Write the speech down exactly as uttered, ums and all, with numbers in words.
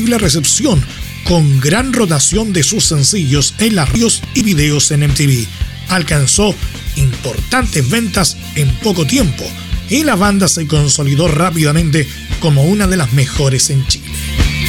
increíble recepción, con gran rotación de sus sencillos en las radios y videos en M T V. Alcanzó importantes ventas en poco tiempo y la banda se consolidó rápidamente como una de las mejores en Chile.